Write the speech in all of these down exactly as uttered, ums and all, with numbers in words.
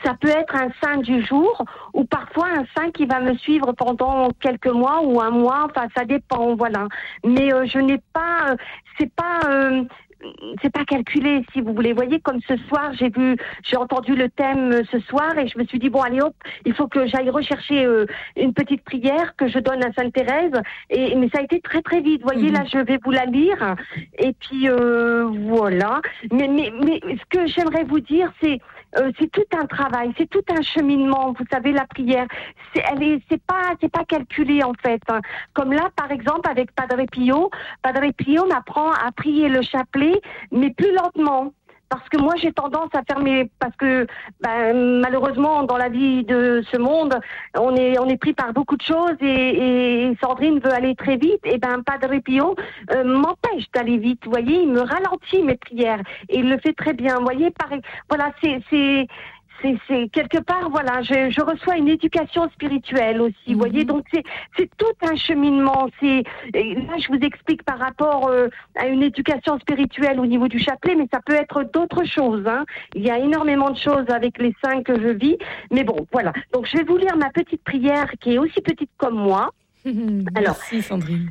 ça peut être un saint du jour ou parfois un saint qui va me suivre pendant quelques mois ou un mois. Enfin, ça dépend, voilà. Mais euh, je n'ai pas, euh, c'est pas. Euh, c'est pas calculé, si vous voulez. Vous voyez, comme ce soir, j'ai vu, j'ai entendu le thème euh, ce soir et je me suis dit, bon, allez hop, il faut que j'aille rechercher euh, une petite prière que je donne à Sainte Thérèse. Et, mais ça a été très, très vite. Vous voyez, mmh. là, je vais vous la lire. Et puis, euh, voilà. Mais, mais, mais ce que j'aimerais vous dire, c'est, euh, c'est tout un travail, c'est tout un cheminement. Vous savez, la prière, c'est, elle est, c'est pas, c'est pas calculé, en fait. Hein. Comme là, par exemple, avec Padre Pio, Padre Pio m'apprend à prier le chapelet, mais plus lentement. Parce que moi, j'ai tendance à faire mes... Parce que, ben, malheureusement, dans la vie de ce monde, on est, on est pris par beaucoup de choses et, et Sandrine veut aller très vite. Et ben, Padre Pio euh, m'empêche d'aller vite. Vous voyez, il me ralentit mes prières. Et il le fait très bien. Vous voyez, pareil. Voilà, c'est... c'est C'est, c'est quelque part, voilà, je, je reçois une éducation spirituelle aussi, vous mmh. voyez, donc c'est, c'est tout un cheminement. C'est, là, je vous explique par rapport euh, à une éducation spirituelle au niveau du chapelet, mais ça peut être d'autres choses. Hein. Il y a énormément de choses avec les saints que je vis, mais bon, voilà. Donc, je vais vous lire ma petite prière qui est aussi petite comme moi. Mmh, Alors, merci Sandrine.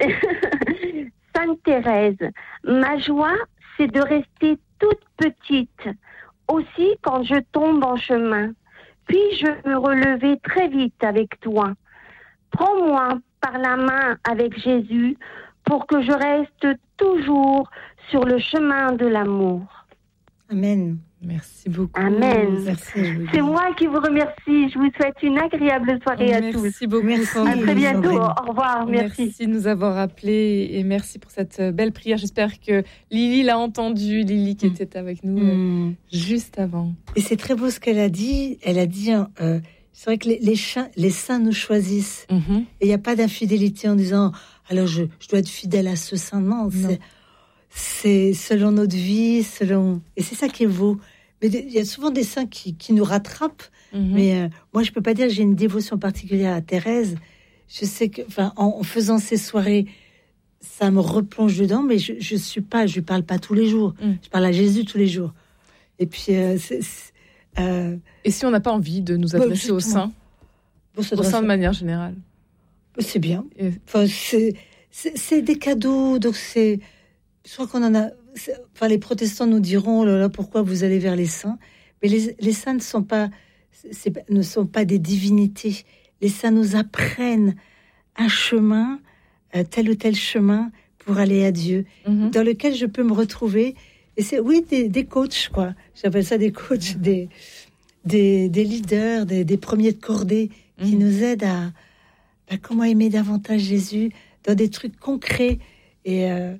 Sainte Thérèse, ma joie, c'est de rester toute petite. Aussi quand je tombe en chemin, puis-je me relever très vite avec toi. Prends-moi par la main avec Jésus pour que je reste toujours sur le chemin de l'amour. Amen. Merci beaucoup. Amen. Merci, c'est moi qui vous remercie. Je vous souhaite une agréable soirée merci à tous. Merci beaucoup. À très bientôt. Au revoir. Merci. Merci de nous avoir appelés et merci pour cette belle prière. J'espère que Lily l'a entendu. Lily qui mmh. était avec nous mmh. euh, juste avant. Et c'est très beau ce qu'elle a dit. Elle a dit, euh, c'est vrai que les, les, chiens, les saints nous choisissent. Mmh. Et il n'y a pas d'infidélité en disant, alors je, je dois être fidèle à ce saint. Non, non. C'est, c'est selon notre vie, selon... Et c'est ça qui est beau. Mais il y a souvent des saints qui, qui nous rattrapent. Mm-hmm. Mais euh, moi, je peux pas dire que j'ai une dévotion particulière à Thérèse. Je sais que, enfin, en, en faisant ces soirées, ça me replonge dedans. Mais je, je suis pas, je lui parle pas tous les jours. Mm. Je parle à Jésus tous les jours. Et puis, euh, c'est, c'est, euh... et si on n'a pas envie de nous adresser bon, aux saints, bon, aux saints de manière générale, c'est bien. Et... Enfin, c'est, c'est, c'est des cadeaux. Donc c'est, je crois qu'on en a. Enfin, les protestants nous diront, oh là là, pourquoi vous allez vers les saints? Mais les, les saints ne sont pas, c'est, ne sont pas des divinités. Les saints nous apprennent un chemin, euh, tel ou tel chemin pour aller à Dieu, mm-hmm. dans lequel je peux me retrouver. Et c'est, oui, des, des coachs, quoi. J'appelle ça des coachs, mm-hmm. des, des, des leaders, des, des premiers de cordée qui mm-hmm. nous aident à, à comment aimer davantage Jésus dans des trucs concrets. Et euh,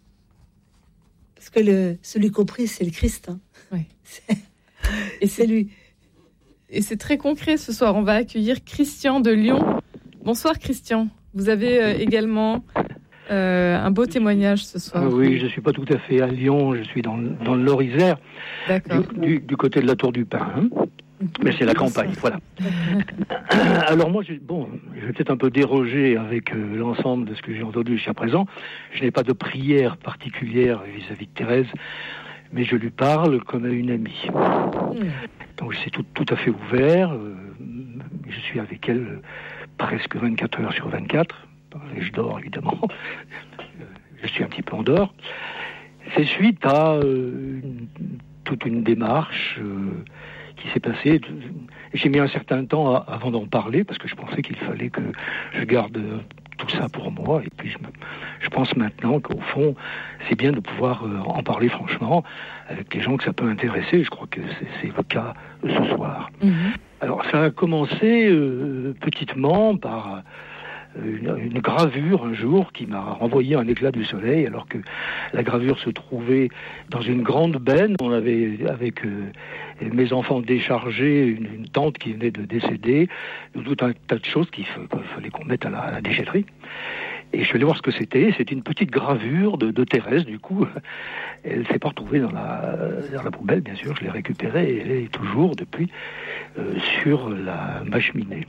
parce que le, celui compris, c'est le Christ. Hein. Oui. C'est, et c'est lui. Et c'est très concret ce soir. On va accueillir Christian de Lyon. Bonsoir Christian. Vous avez euh, également euh, un beau témoignage ce soir. Euh, oui, je ne suis pas tout à fait à Lyon. Je suis dans, dans le Nord-Isère, du, du, du côté de la Tour du Pin. Hein. Mais c'est la campagne, voilà. Alors moi, je, bon, je vais peut-être un peu déroger avec euh, l'ensemble de ce que j'ai entendu jusqu'à présent. Je n'ai pas de prière particulière vis-à-vis de Thérèse, mais je lui parle comme à une amie. Mmh. Donc c'est tout, tout à fait ouvert. Euh, je suis avec elle euh, presque vingt-quatre heures sur vingt-quatre. Et je dors, évidemment. Je suis un petit peu en dehors. C'est suite à euh, une, toute une démarche... Euh, qui s'est passé. J'ai mis un certain temps à, avant d'en parler parce que je pensais qu'il fallait que je garde tout ça pour moi et puis je, me, je pense maintenant qu'au fond c'est bien de pouvoir euh, en parler franchement avec les gens que ça peut intéresser. Je crois que c'est, c'est le cas ce soir. Mmh. Alors ça a commencé euh, petitement par Une, une gravure un jour qui m'a renvoyé un éclat du soleil alors que la gravure se trouvait dans une grande benne. On avait avec euh, mes enfants déchargé une, une tante qui venait de décéder, tout un tas de choses qu'il, f- qu'il fallait qu'on mette à la, à la déchetterie. Et je suis allé voir ce que c'était. C'était une petite gravure de, de Thérèse, du coup. Elle ne s'est pas retrouvée dans la, dans la poubelle, bien sûr. Je l'ai récupérée et elle est toujours, depuis, euh, sur la, ma cheminée.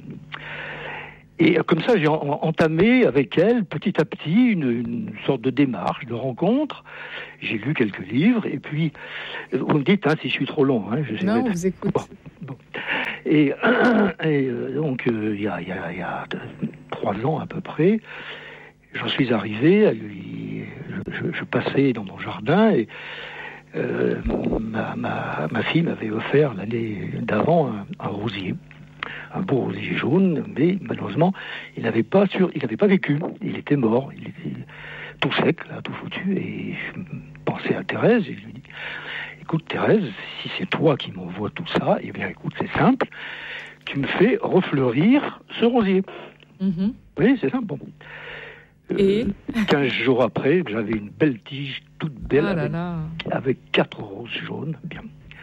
Et comme ça, j'ai entamé avec elle, petit à petit, une, une sorte de démarche, de rencontre. J'ai lu quelques livres, et puis, vous me dites hein, si je suis trop long. Hein, je sais non, on vous écoute. Bon, bon. Et, et donc, euh, il y a, il y a, il y a trois ans à peu près, j'en suis arrivé, je, je, je passais dans mon jardin et euh, ma, ma, ma fille m'avait offert l'année d'avant un, un rosier, un beau rosier jaune, mais malheureusement, il n'avait pas, sur, il n'avait pas vécu, il était mort, il était tout sec, là, tout foutu, et je pensais à Thérèse, et je lui dis, écoute Thérèse, si c'est toi qui m'envoies tout ça, eh bien écoute, c'est simple, tu me fais refleurir ce rosier. Mm-hmm. Oui, c'est simple, bon. Et euh, quinze jours après, j'avais une belle tige, toute belle, ah là avec, là. avec quatre roses jaunes, bien.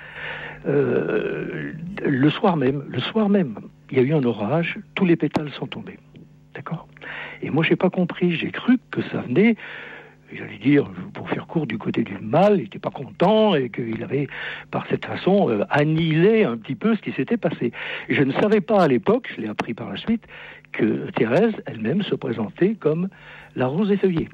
Euh, le soir même, le soir même, il y a eu un orage, tous les pétales sont tombés, d'accord. Et moi, j'ai pas compris, j'ai cru que ça venait, j'allais dire, pour faire court, du côté du mal, il n'était pas content et qu'il avait, par cette façon, euh, annihilé un petit peu ce qui s'était passé. Et je ne savais pas à l'époque, je l'ai appris par la suite, que Thérèse elle-même se présentait comme la rose effeuillée.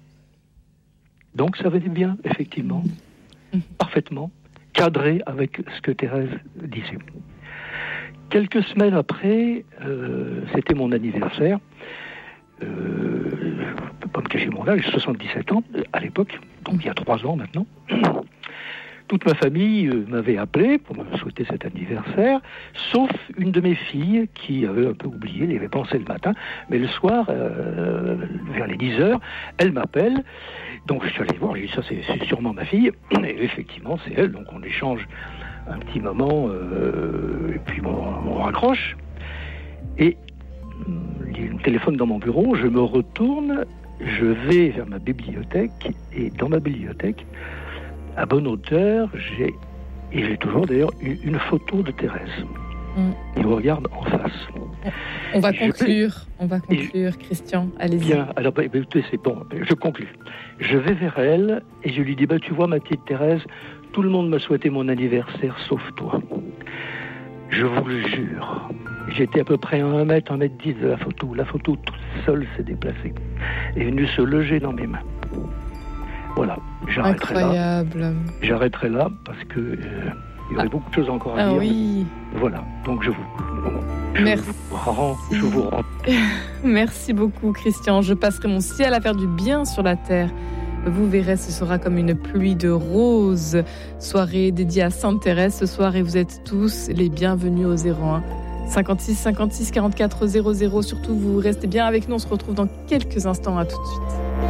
Donc ça venait bien, effectivement, mmh. parfaitement, cadré avec ce que Thérèse disait. Quelques semaines après, euh, c'était mon anniversaire, euh, je ne peux pas me cacher mon âge, soixante-dix-sept ans à l'époque, donc il y a trois ans maintenant. Toute ma famille euh, m'avait appelé pour me souhaiter cet anniversaire, sauf une de mes filles qui avait un peu oublié, elle y avait pensé le matin, mais le soir, euh, vers les dix heures, elle m'appelle. Donc je suis allé voir, j'ai dit ça c'est, c'est sûrement ma fille, et effectivement c'est elle, donc on échange un petit moment, euh, et puis bon, on raccroche, et il y a un téléphone dans mon bureau, je me retourne, je vais vers ma bibliothèque, et dans ma bibliothèque, à bonne hauteur, j'ai, et j'ai toujours d'ailleurs une, une photo de Thérèse. Mm. Il me regarde en face. On va conclure, vais, on va conclure, je, Christian, allez-y. Bien, alors bah, écoutez, c'est bon, je conclue. Je vais vers elle et je lui dis, bah, tu vois ma petite Thérèse, tout le monde m'a souhaité mon anniversaire sauf toi. Je vous le jure, j'étais à peu près à un mètre, un mètre dix de la photo. La photo toute seule s'est déplacée, est venue se loger dans mes mains. Voilà, j'arrêterai Incroyable. là. J'arrêterai là parce que euh, il y aurait ah. beaucoup de choses encore à ah dire. Oui. Voilà, donc je vous, je Merci. vous rends, je vous rends. Merci beaucoup, Christian. Je passerai mon ciel à faire du bien sur la terre. Vous verrez, ce sera comme une pluie de roses. Soirée dédiée à Sainte Thérèse ce soir et vous êtes tous les bienvenus au zéro un cinquante-six cinquante-six quarante-quatre zéro zéro. Surtout, vous restez bien avec nous. On se retrouve dans quelques instants. À tout de suite.